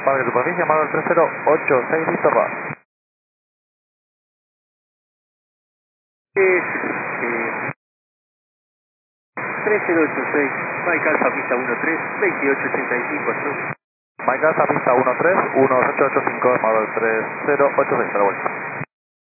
Padre, superficie, Manuel 3086, listo, va. Es 3086, Mike Alfa pista 13, 2885 azul. Mike Alfa, pista 13, 1885, Manuel 3086, a la vuelta.